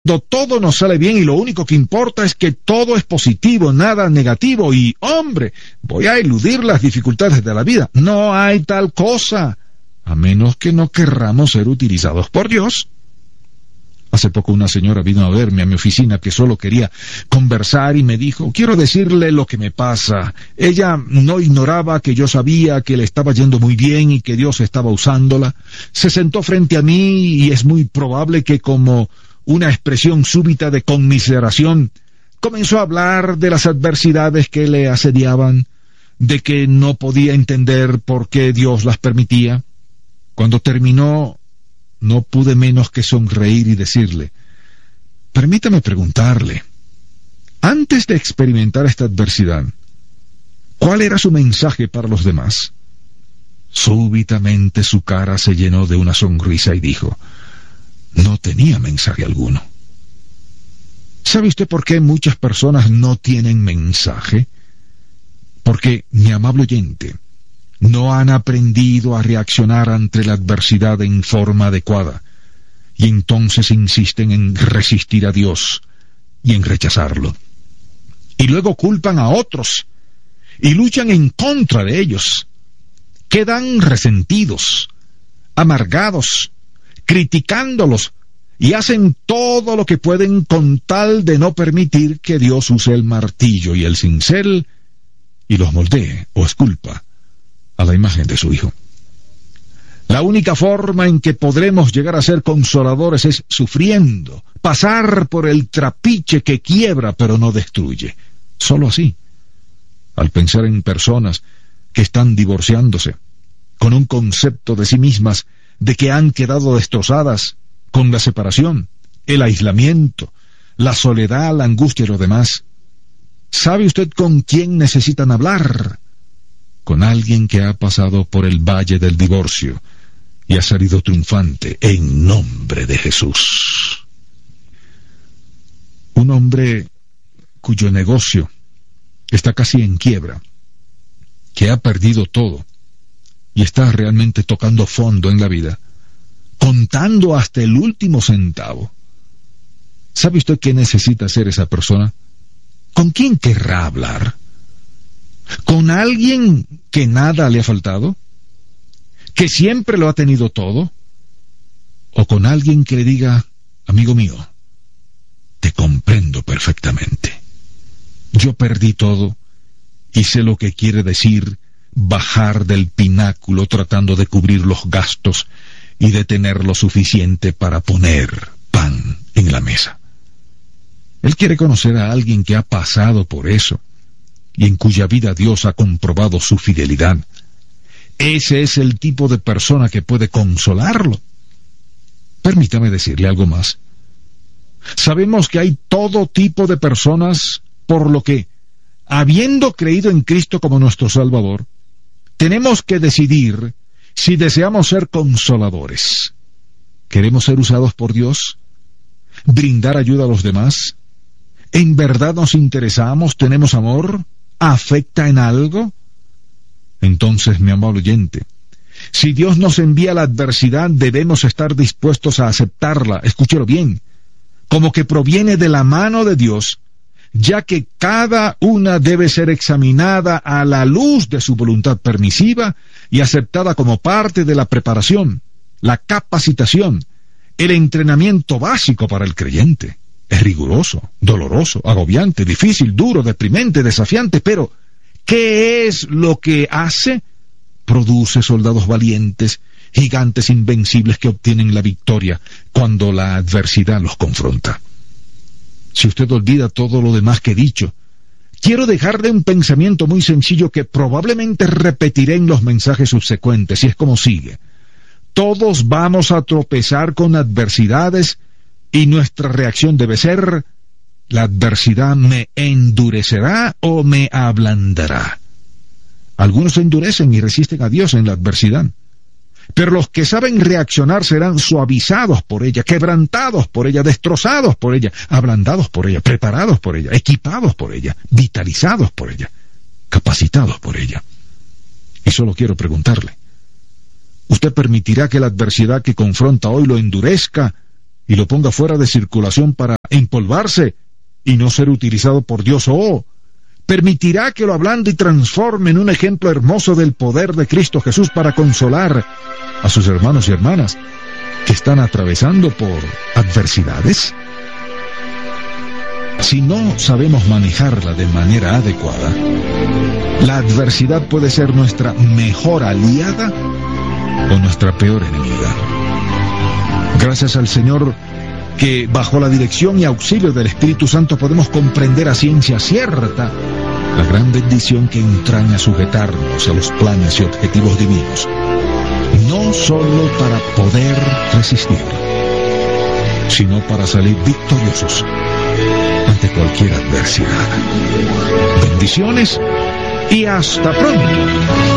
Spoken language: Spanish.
cuando todo nos sale bien y lo único que importa es que todo es positivo, nada negativo y, hombre, voy a eludir las dificultades de la vida. No hay tal cosa, a menos que no querramos ser utilizados por Dios. Hace poco una señora vino a verme a mi oficina que solo quería conversar y me dijo, quiero decirle lo que me pasa. Ella no ignoraba que yo sabía que le estaba yendo muy bien y que Dios estaba usándola. Se sentó frente a mí y es muy probable que como una expresión súbita de conmiseración, comenzó a hablar de las adversidades que le asediaban, de que no podía entender por qué Dios las permitía. Cuando terminó, no pude menos que sonreír y decirle, permítame preguntarle, antes de experimentar esta adversidad, ¿cuál era su mensaje para los demás? Súbitamente su cara se llenó de una sonrisa y dijo, no tenía mensaje alguno. ¿Sabe usted por qué muchas personas no tienen mensaje? Porque, mi amable oyente, no han aprendido a reaccionar ante la adversidad en forma adecuada, y entonces insisten en resistir a Dios y en rechazarlo. Y luego culpan a otros, y luchan en contra de ellos. Quedan resentidos, amargados, criticándolos, y hacen todo lo que pueden con tal de no permitir que Dios use el martillo y el cincel, y los moldee o esculpa a la imagen de su Hijo. La única forma en que podremos llegar a ser consoladores es sufriendo, pasar por el trapiche que quiebra pero no destruye. Solo así. Al pensar en personas que están divorciándose, con un concepto de sí mismas de que han quedado destrozadas con la separación, el aislamiento, la soledad, la angustia y lo demás, ¿sabe usted con quién necesitan hablar? Con alguien que ha pasado por el valle del divorcio y ha salido triunfante en nombre de Jesús. Un hombre cuyo negocio está casi en quiebra, que ha perdido todo y está realmente tocando fondo en la vida, contando hasta el último centavo. ¿Sabe usted qué necesita ser esa persona? ¿Con quién querrá hablar? ¿Con alguien que nada le ha faltado? ¿Que siempre lo ha tenido todo? ¿O con alguien que le diga, amigo mío, te comprendo perfectamente. Yo perdí todo y sé lo que quiere decir bajar del pináculo tratando de cubrir los gastos y de tener lo suficiente para poner pan en la mesa? Él quiere conocer a alguien que ha pasado por eso y en cuya vida Dios ha comprobado su fidelidad. Ese es el tipo de persona que puede consolarlo. Permítame decirle algo más. Sabemos que hay todo tipo de personas, por lo que, habiendo creído en Cristo como nuestro Salvador, tenemos que decidir si deseamos ser consoladores. ¿Queremos ser usados por Dios? ¿Brindar ayuda a los demás? ¿En verdad nos interesamos? ¿Tenemos amor? ¿Afecta en algo? Entonces, mi amable oyente, si Dios nos envía la adversidad, debemos estar dispuestos a aceptarla, escúchelo bien, como que proviene de la mano de Dios, ya que cada una debe ser examinada a la luz de su voluntad permisiva y aceptada como parte de la preparación, la capacitación, el entrenamiento básico para el creyente. Es riguroso, doloroso, agobiante, difícil, duro, deprimente, desafiante, pero ¿qué es lo que hace? Produce soldados valientes, gigantes invencibles que obtienen la victoria cuando la adversidad los confronta. Si usted olvida todo lo demás que he dicho, quiero dejarle un pensamiento muy sencillo que probablemente repetiré en los mensajes subsecuentes, y es como sigue. Todos vamos a tropezar con adversidades y nuestra reacción debe ser: ¿la adversidad me endurecerá o me ablandará? Algunos se endurecen y resisten a Dios en la adversidad, pero los que saben reaccionar serán suavizados por ella, quebrantados por ella, destrozados por ella, ablandados por ella, preparados por ella, equipados por ella, vitalizados por ella, capacitados por ella. Y solo quiero preguntarle, ¿usted permitirá que la adversidad que confronta hoy lo endurezca y lo ponga fuera de circulación para empolvarse y no ser utilizado por Dios, permitirá que lo ablande y transforme en un ejemplo hermoso del poder de Cristo Jesús para consolar a sus hermanos y hermanas que están atravesando por adversidades. Si no sabemos manejarla de manera adecuada, la adversidad puede ser nuestra mejor aliada o nuestra peor enemiga. Gracias al Señor que bajo la dirección y auxilio del Espíritu Santo podemos comprender a ciencia cierta la gran bendición que entraña sujetarnos a los planes y objetivos divinos, no solo para poder resistir, sino para salir victoriosos ante cualquier adversidad. Bendiciones y hasta pronto.